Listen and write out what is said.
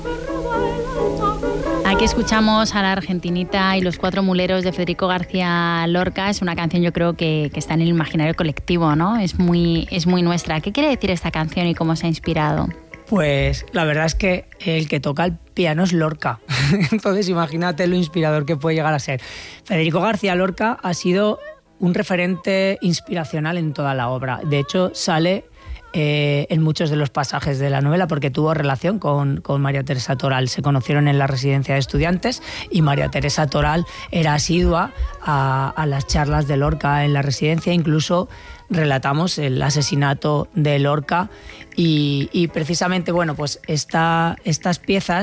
Aquí escuchamos a la Argentinita y los Cuatro Muleros de Federico García Lorca. Es una canción, yo creo, que está en el imaginario colectivo, ¿no? Es muy nuestra. ¿Qué quiere decir esta canción y cómo se ha inspirado? Pues la verdad es que el que toca el piano es Lorca. Entonces imagínate lo inspirador que puede llegar a ser. Federico García Lorca ha sido un referente inspiracional en toda la obra. De hecho, sale en muchos de los pasajes de la novela porque tuvo relación con María Teresa Toral. Se conocieron en la residencia de estudiantes y María Teresa Toral era asidua a las charlas de Lorca en la residencia. Incluso relatamos el asesinato de Lorca y precisamente, bueno, pues estas piezas